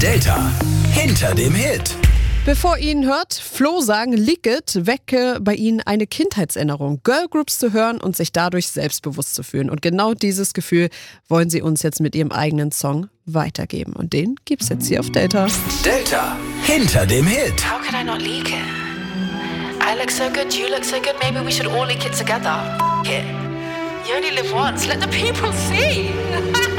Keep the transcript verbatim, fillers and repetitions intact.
Delta hinter dem Hit. Bevor ihr ihn hört, Flo sagen, Lick It, wecke bei Ihnen eine Kindheitserinnerung, Girlgroups zu hören und sich dadurch selbstbewusst zu fühlen. Und genau dieses Gefühl wollen Sie uns jetzt mit Ihrem eigenen Song weitergeben. Und den gibt's jetzt hier auf Delta. Delta hinter dem Hit. How could I not leak it? I look so good, you look so good, maybe we should all leak it together. F- it. You only live once, let the people see.